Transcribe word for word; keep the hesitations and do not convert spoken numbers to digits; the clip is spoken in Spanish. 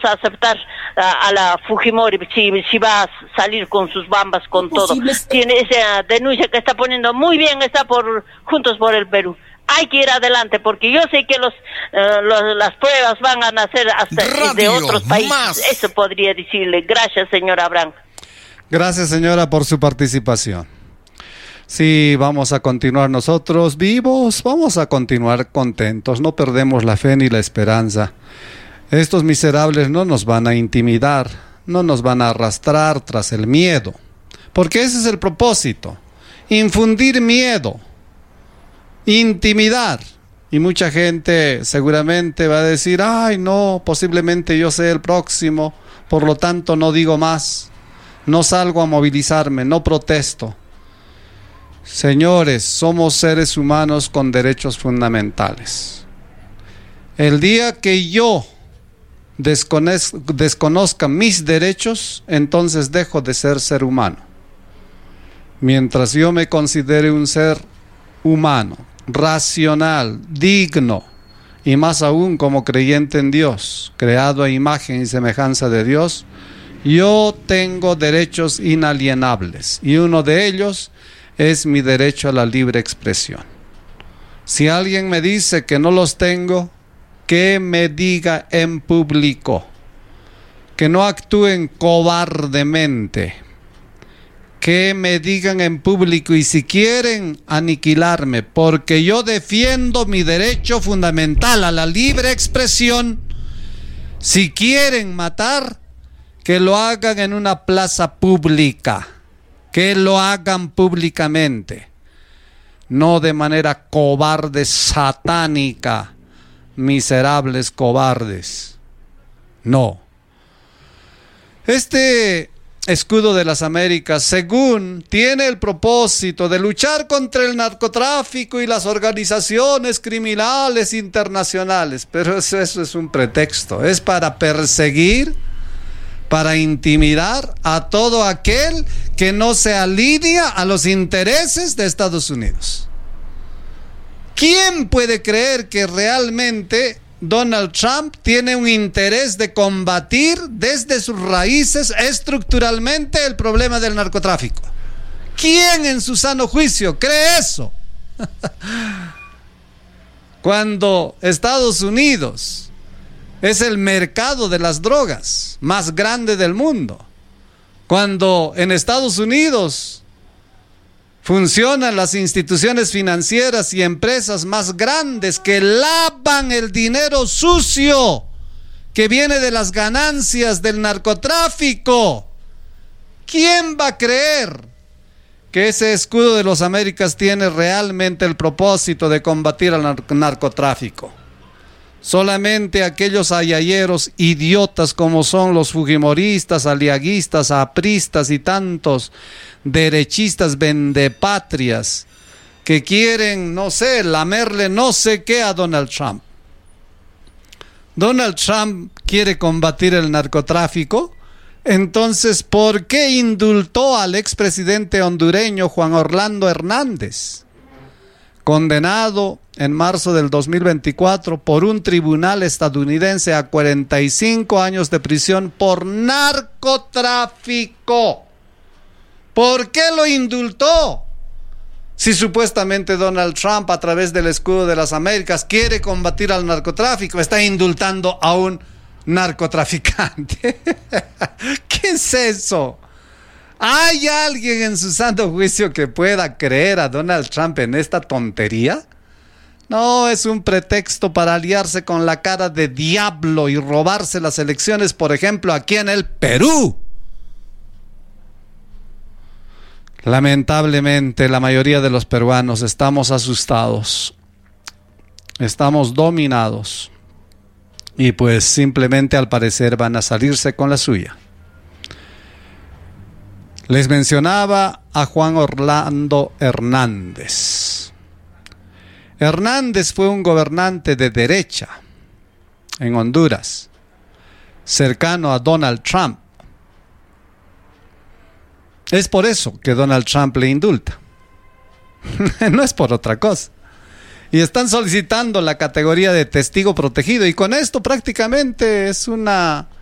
a aceptar a, a la Fujimori si, si va a salir con sus bambas, con todo. Tiene esa denuncia que está poniendo muy bien, está por Juntos por el Perú. Hay que ir adelante porque yo sé que los, uh, los las pruebas van a nacer hasta Radio de otros países. Más. Eso podría decirle. Gracias, señora Abraham. Gracias, señora, por su participación. Sí, vamos a continuar nosotros vivos, vamos a continuar contentos, no perdemos la fe ni la esperanza. Estos miserables no nos van a intimidar, no nos van a arrastrar tras el miedo, porque ese es el propósito, infundir miedo, intimidar. Y mucha gente seguramente va a decir, ay no, posiblemente yo sea el próximo, por lo tanto no digo más, no salgo a movilizarme, no protesto. Señores, somos seres humanos con derechos fundamentales. El día que yo desconozca, desconozca mis derechos, entonces dejo de ser ser humano. Mientras yo me considere un ser humano, racional, digno, y más aún como creyente en Dios, creado a imagen y semejanza de Dios, yo tengo derechos inalienables, y uno de ellos es mi derecho a la libre expresión. Si alguien me dice que no los tengo, que me diga en público, que no actúen cobardemente, que me digan en público, y si quieren aniquilarme, porque yo defiendo mi derecho fundamental a la libre expresión, si quieren matar, que lo hagan en una plaza pública, que lo hagan públicamente, no de manera cobarde, satánica, miserables cobardes. No. Este escudo de las Américas, según tiene el propósito de luchar contra el narcotráfico y las organizaciones criminales internacionales, pero eso, eso es un pretexto, es para perseguir, para intimidar a todo aquel que no se alinea a los intereses de Estados Unidos. ¿Quién puede creer que realmente Donald Trump tiene un interés de combatir desde sus raíces estructuralmente el problema del narcotráfico? ¿Quién en su sano juicio cree eso? Cuando Estados Unidos es el mercado de las drogas más grande del mundo, cuando en Estados Unidos funcionan las instituciones financieras y empresas más grandes que lavan el dinero sucio que viene de las ganancias del narcotráfico, ¿quién va a creer que ese escudo de las Américas tiene realmente el propósito de combatir al nar- narcotráfico? Solamente aquellos ayayeros idiotas como son los fujimoristas, aliaguistas, apristas y tantos derechistas vendepatrias que quieren, no sé, lamerle no sé qué a Donald Trump. Donald Trump quiere combatir el narcotráfico, entonces ¿por qué indultó al expresidente hondureño Juan Orlando Hernández, condenado en marzo del dos mil veinticuatro por un tribunal estadounidense a cuarenta y cinco años de prisión por narcotráfico? ¿Por qué lo indultó? Si supuestamente Donald Trump, a través del escudo de las Américas, quiere combatir al narcotráfico, está indultando a un narcotraficante. ¿Qué es eso? ¿Hay alguien en su santo juicio que pueda creer a Donald Trump en esta tontería? No, es un pretexto para aliarse con la cara de diablo y robarse las elecciones, por ejemplo, aquí en el Perú. Lamentablemente, la mayoría de los peruanos estamos asustados, estamos dominados y pues simplemente al parecer van a salirse con la suya. Les mencionaba a Juan Orlando Hernández. Hernández fue un gobernante de derecha en Honduras, cercano a Donald Trump. Es por eso que Donald Trump le indulta. No es por otra cosa. Y están solicitando la categoría de testigo protegido, y con esto prácticamente es una